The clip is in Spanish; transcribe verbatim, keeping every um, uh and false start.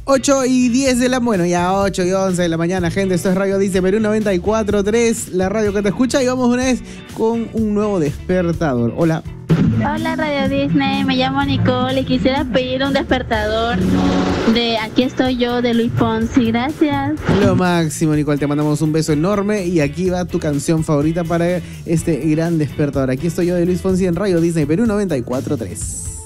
ocho y diez de la... Bueno, ya ocho y once de la mañana, gente. Esto es Radio Disney Perú noventa y cuatro punto tres, la radio que te escucha. Y vamos una vez con un nuevo despertador. Hola. Hola Radio Disney, me llamo Nicole y quisiera pedir un despertador de Aquí estoy yo de Luis Fonsi. Gracias. Lo máximo, Nicole, te mandamos un beso enorme y aquí va tu canción favorita para este gran despertador. Aquí estoy yo de Luis Fonsi en Radio Disney Perú noventa y cuatro punto tres.